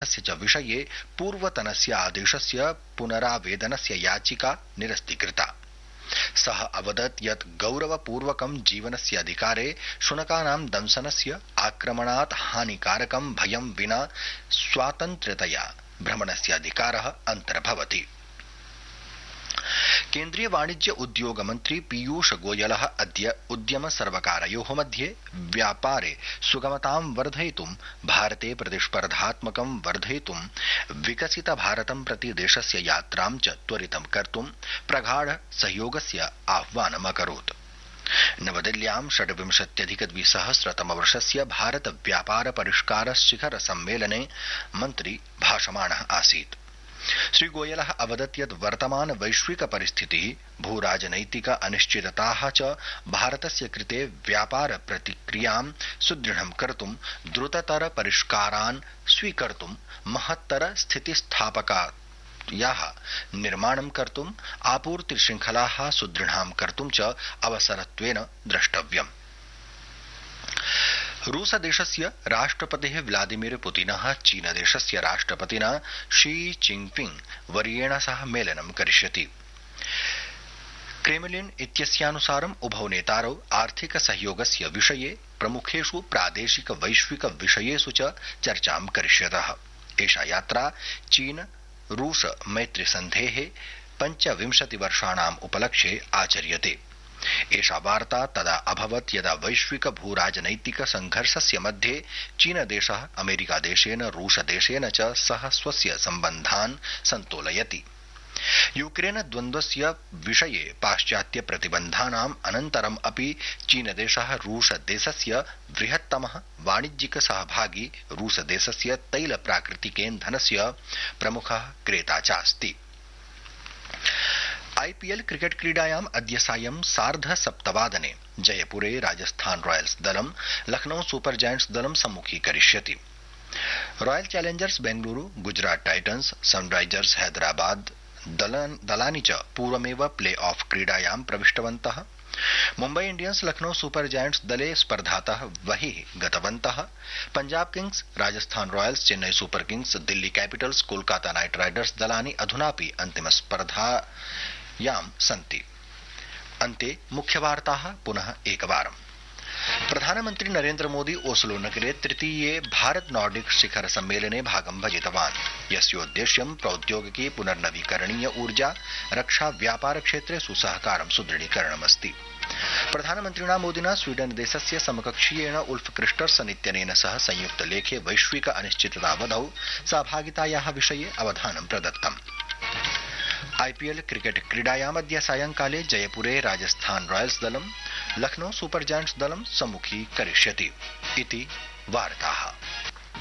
विवादस्य च विषये पूर्वतनस्य आदेशस्य पुनरावेदनस्य याचिका निरस्तीकृता। सः अवदत् यत् गौरवपूर्वकं जीवनस्य अधिकारे शुनकानां दंशनस्य आक्रमणात् हानिकारकं भयं विना स्वातन्त्र्यतया भ्रमणस्य अधिकारः अन्तर्भवति। केन्द्रीय वाणिज्य उद्योग मन्त्री पीयूष गोयलः अद्य उद्यम सर्वकारयोः मध्ये व्यापारे सुगमतां वर्धयितुं भारते प्रतिस्पर्धात्मकं वर्धयितुं विकसित भारतं प्रति देशस्य यात्रां च त्वरितं कर्तुं प्रगाढ सहयोगस्य आह्वानम् अकरोत्। नवदिल्ल्यां 26-द्विसहस्रतमवर्षस्य भारत व्यापार परिष्कार शिखर सम्मेलने मन्त्री भाषमाणः आसीत्। श्री गोयलः अवदत् यत् वर्तमान वैश्विक परिस्थितिः भूराजनैतिक अनिश्चितताः च भारतस्य कृते व्यापार प्रतिक्रियां सुदृढं कर्तुं द्रुततर परिष्कारान् स्वीकर्तुं महत्तर स्थितिस्थापकायाः निर्माणं कर्तुं आपूर्ति शृङ्खलाः सुदृढां कर्तुं च अवसरत्वेन द्रष्टव्यम्। रूसदेशस्य राष्ट्रपतिः व्लादिमीर पुतिनः चीनदेशस्य राष्ट्रपतिना शी जिनपिंग वर्येण सह मेलनं करिष्यति। क्रेमलिन इत्यस्यानुसारम् उभौ नेतारौ आर्थिक सहयोगस्य विषये प्रमुखेषु प्रादेशिक वैश्विक विषयेषु च चर्चां करिष्यतः। एषा यात्रा चीन रूस मैत्री सन्धेः 25 वर्षाणाम् उपलक्ष्ये आचर्यते। एषा वार्ता तदा अभवत् यदा वैश्विक भूराजनैतिक संघर्षस्य मध्ये चीनदेशः अमेरिकादेशेन रूसदेशेन च सह स्वस्य सम्बन्धान् सन्तोलयति। यूक्रेन द्वन्द्वस्य विषये पाश्चात्य प्रतिबन्धानाम् अनन्तरम् अपि चीनदेशः रूसदेशस्य बृहत्तमः वाणिज्यिक सहभागी रूसदेशस्य तैल प्राकृतिकेन्धनस्य प्रमुखः क्रेता चास्ति। आईपीएल क्रिकेट क्रीडायाम् अद्य सायं 7:30 जयपुरे राजस्थान रॉयल्स दलं लखनऊ सुपर जायंट्स दलं सम्मुखीकरिष्यति। Royal Challengers Bengaluru, Gujarat titans, Sunrisers Hyderabad दलानि च पूर्वमेव प्ले ऑफ क्रीडायां प्रविष्टवन्तः। Mumbai Indians Lucknow super giants दले स्पर्धातः बहिः गतवन्तः। Punjab Kings, Rajasthan Royals, Chennai super Kings, Delhi Capitals, Kolkata night Riders दलानि अधुनापि अन्तिम स्पर्धायां सन्ति। अन्ते मुख्यवार्ताः पुनः एकवारम्। प्रधानमन्त्री नरेन्द्र मोदी ओस्लो नगरे तृतीये भारत नॉर्डिक शिखर सम्मेलने भागं भजितवान्, यस्योद्देश्यं प्रौद्योगिकी पुनर्नवीकरणीय ऊर्जा रक्षा व्यापार क्षेत्रे सुसहकारं सुदृढीकरणमस्ति। प्रधानमन्त्रिणा मोदिना स्वीडन देशस्य समकक्षीयेण उल्फ क्रिस्टर्सन इत्यनेन सह संयुक्त लेखे वैश्विक अनिश्चिततावधौ सहभागितायाः विषये अवधानं प्रदत्तम्। आईपीएल क्रिकेट क्रीडायामद्य सायंकाले जयपुरे राजस्थान रॉयल्स दलं लखनऊ सुपर जायंट्स दलं सम्मुखीकरिष्यति इति वार्ताः।